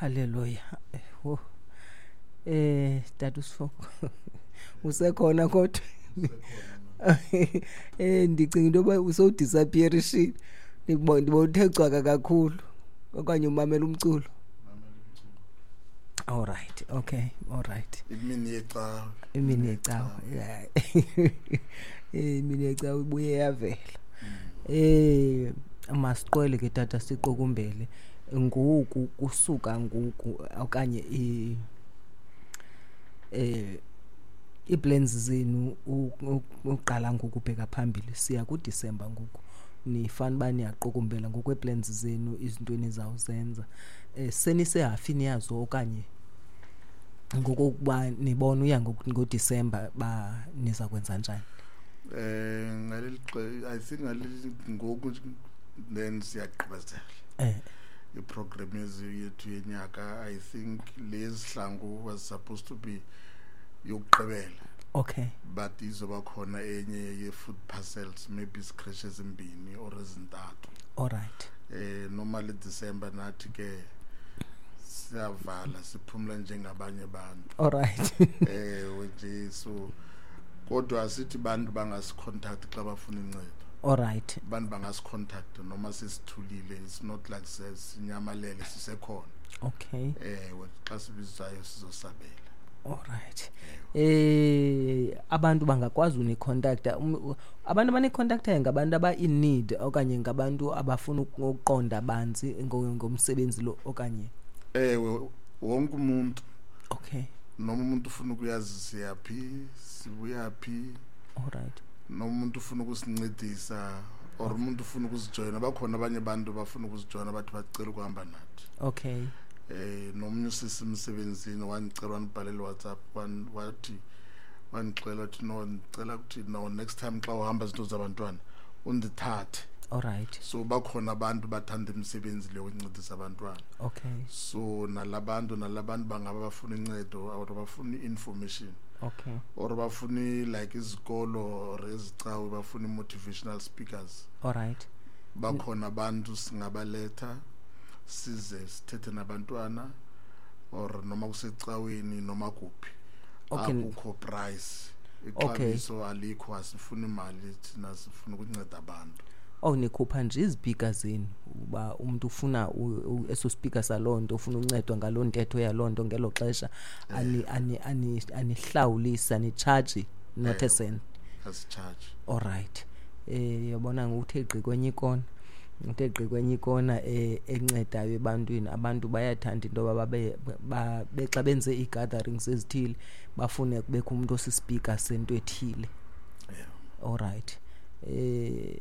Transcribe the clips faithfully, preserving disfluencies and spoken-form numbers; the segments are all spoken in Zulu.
Hallelujah. Oh. Eh Tata Sifoko. Usekhona kodwa. Eh ndicinga into yoba uso disappearishini. Ndibona ndibothe kakhulu okanye umamela umculo. All right. Okay. All right. Imini yecawa. Imini yecawa. Yeah. Eh imini yecawa ibuye yavela. Eh masiqwele ke tata siqokumbele ngoku kusuka ngoku okanye i eh iplans zenu uqala ngokubheka phambili siya ku December ngoku nifana bani yaqokumbela ngokweplans zenu izinto enizawuzenza eh senise hafini yazo okanye ngokuba nibona uya ngo December ba niza kwenza njani eh ngaleli I think ngaleli ngoku then siyaqhubezela eh iprogram yethu yenyaka. I think lezihlangu was supposed to be yokuqhubela. Okay. But izoba khona enye ye food parcels maybe scratches ezimbini or ezintathu. All right. Eh normally December nathi ke siyavala siphumula njengabanye abantu. All right. Eh nje so kodwa asithi bantu bangasicontact xa bafuna incedo. All right. Bantu bangasicontact noma sisithulile. It's not like sinyamalele sisekhona. Okay. Eh xa sibizayo sizosabela. All right. Eh abantu bangakwazi uni contact abantu abane contact ngabantu aba in need okanye ngabantu abafuna ukuqonda banzi ngomsebenzi lo okanye ewe wonke umuntu. Okay. Noma umuntu ufuna ukuyazi siyaphi sibuyaphi. All right. Noma umuntu ufuna ukusincedisa or umuntu ufuna ukusijoyina bakhona abanye abantu bafuna ukusijoyina bathi bacela ukuhamba nathi. Okay. Eh nomnye sisemsebenzini wanicela wanibhalela WhatsApp wathi wanixela ukuthi no ngicela ukuthi no next time xa uhamba izinto zabantwana undithathe. All right. So bakhona abantu bathanda imisebenzi le yokuncedisa abantwana. Okay. So nalabantu nalabantu bangaba bafuna incedo or bafuna information. Okay. Or bafuni like izikolo or ezicawe bafuni motivational speakers. All right. Bakhona abantu singabaletha size sithethe nabantwana or noma kusecaweni noma kuphi. Okay. Akukho price. Ixabiso alikho asifuni imali thina sifuna ukunceda abantu. Oh nikhupha nje izipika zenu uba umuntu ufuna eso speaker salonto ufuna uncedwa ngaloo ntetho yalonto ngelo xesha ani ani ani anihlawulisa ni charge not a cent. As charge. All right. Eh yabona nguthe gqi kwenye ikona nguthe gqi kwenye ikona eh encedayo ebantwini abantu bayathanda into babe bexa benze igatherings ezithile bafune kubekho umuntu osispeaker sento ethile. Yeah. All right. Eh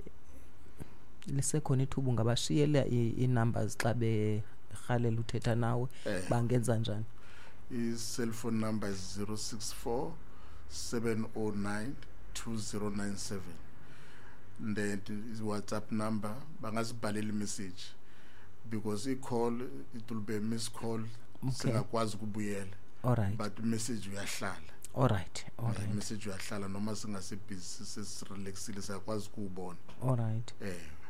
lisekhona ithubu ngabashiyela i-numbers xa behalela uthetha nawe bangenza njani? I cell phone number is zero six four seven zero nine two zero nine seven. Then is WhatsApp number bangasibhalela i-message because I call it will be a missed call. Singakwazi kubuyela. All right. But message uyahlala. All right. All right. Message uyahlala noma singase busy sesirelaxile sayakwazi kubona. All right. Eh